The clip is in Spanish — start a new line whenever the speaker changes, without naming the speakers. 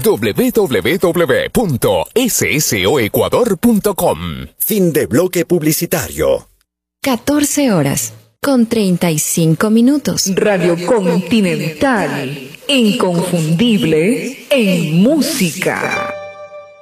www.ssoecuador.com.
Fin de bloque publicitario.
14 horas con 35 minutos.
Radio Continental, inconfundible en música.